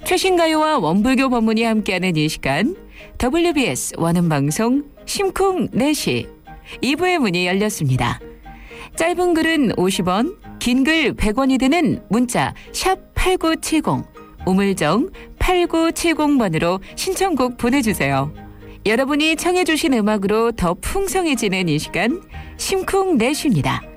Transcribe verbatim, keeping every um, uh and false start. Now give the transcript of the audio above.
최신 가요와 원불교 법문이 함께하는 이 시간 더블유비에스 원음방송 심쿵네시 이 부의 문이 열렸습니다. 짧은 글은 오십 원, 긴 글 백 원이 드는 문자 샵 팔구칠공, 우물정 팔구칠공 번으로 신청곡 보내주세요. 여러분이 청해 주신 음악으로 더 풍성해지는 이 시간 심쿵네시입니다.